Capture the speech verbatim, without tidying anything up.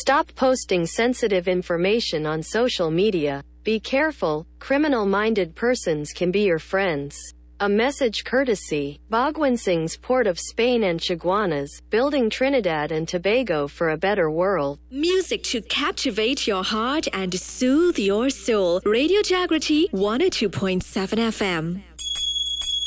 Stop posting sensitive information on social media. Be careful, criminal-minded persons can be your friends. A message courtesy, Bogwinsings Port of Spain and Chaguanas, building Trinidad and Tobago for a better world. Music to captivate your heart and soothe your soul. Radio Jagriti one oh two point seven F M.